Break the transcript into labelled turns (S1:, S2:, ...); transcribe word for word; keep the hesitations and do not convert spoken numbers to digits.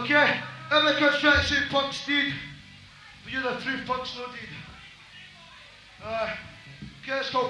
S1: Okay, every comes trying to say punks deed, but you're the true punks no deed. Uh, okay, it's called